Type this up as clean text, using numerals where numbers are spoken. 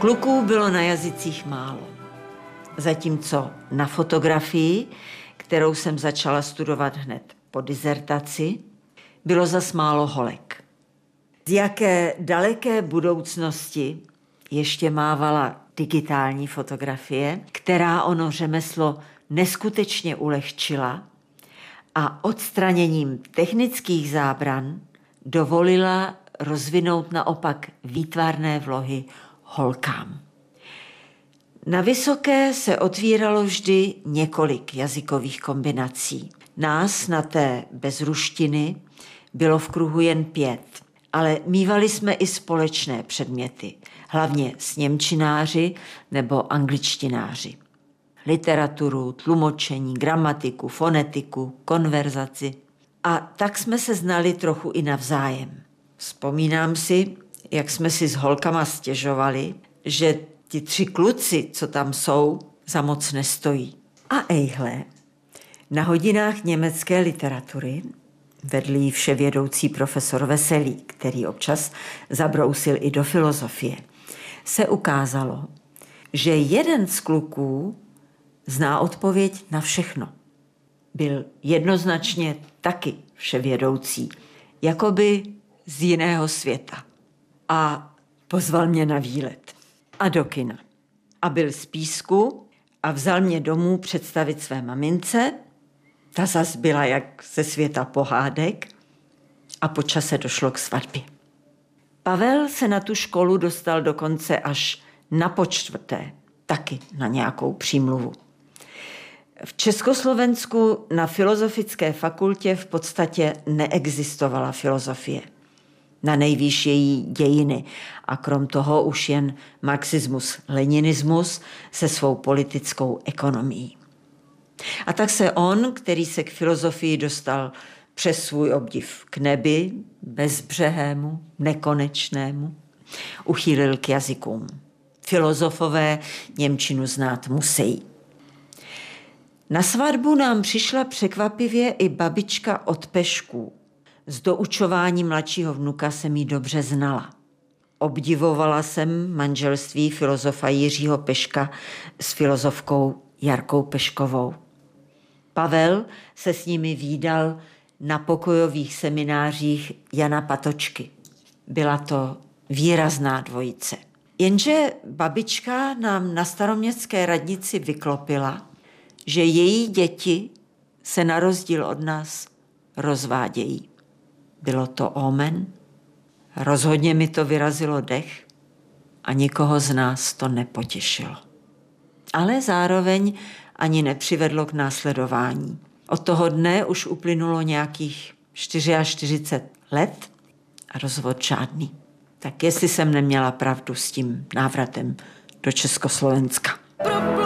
Kluků bylo na jazycích málo. Zatímco na fotografii, kterou jsem začala studovat hned po dizertaci, bylo zas málo holek. Z jaké daleké budoucnosti ještě mávala digitální fotografie, která ono řemeslo neskutečně ulehčila a odstraněním technických zábran dovolila rozvinout naopak výtvarné vlohy holkám. Na Vysoké se otvíralo vždy několik jazykových kombinací. Nás na té bez ruštiny bylo v kruhu jen 5, ale mívali jsme i společné předměty, hlavně s němčináři nebo angličtináři. Literaturu, tlumočení, gramatiku, fonetiku, konverzaci. A tak jsme se znali trochu i navzájem. Vzpomínám si, jak jsme si s holkama stěžovali, že ti 3 kluci, co tam jsou, za moc nestojí. A ejhle, na hodinách německé literatury vedl jí vševědoucí profesor Veselý, který občas zabrousil i do filozofie, se ukázalo, že jeden z kluků zná odpověď na všechno. Byl jednoznačně taky vševědoucí, jakoby z jiného světa. A pozval mě na výlet a do kina. A byl z Písku a vzal mě domů představit své mamince. Ta zas byla jak ze světa pohádek a po čase došlo k svatbě. Pavel se na tu školu dostal dokonce až na počtvrté, taky na nějakou přímluvu. V Československu na filozofické fakultě v podstatě neexistovala filozofie. Na nejvýš její dějiny a krom toho už jen marxismus, leninismus se svou politickou ekonomií. A tak se on, který se k filozofii dostal přes svůj obdiv k nebi, bezbřehému, nekonečnému, uchýlil k jazykům. Filozofové němčinu znát musí. Na svatbu nám přišla překvapivě i babička od Pešků. Z doučování mladšího vnuka jsem jí dobře znala. Obdivovala jsem manželství filozofa Jiřího Peška s filozofkou Jarkou Peškovou. Pavel se s nimi vídal na pokojových seminářích Jana Patočky. Byla to výrazná dvojice. Jenže babička nám na staroměstské radnici vyklopila, že její děti se na rozdíl od nás rozvádějí. Bylo to omen, rozhodně mi to vyrazilo dech a nikoho z nás to nepotěšilo. Ale zároveň ani nepřivedlo k následování. Od toho dne už uplynulo nějakých 44 let a rozvod žádný. Tak jestli jsem neměla pravdu s tím návratem do Československa.